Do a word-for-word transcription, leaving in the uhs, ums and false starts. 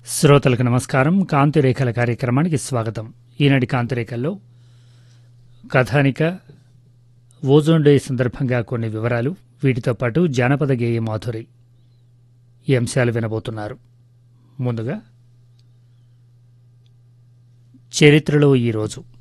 శ్రోతలకు నమస్కారం. కాంతిరేఖల కార్యక్రమానికి స్వాగతం. ఈనాటి కాంతిరేఖల్లో కథానిక, ఓజోన్ డే సందర్భంగా కొన్ని వివరాలు, వీటితో పాటు జానపద గేయ మాధురి ఈ అంశాలు వినబోతున్నారు. ముందుగా చరిత్రలో ఈరోజు